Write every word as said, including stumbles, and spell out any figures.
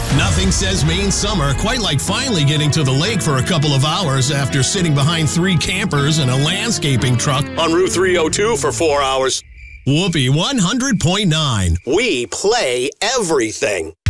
Nothing says Maine summer quite like finally getting to the lake for a couple of hours after sitting behind three campers and a landscaping truck on Route three oh two for four hours. Whoopee one hundred point nine. We play everything.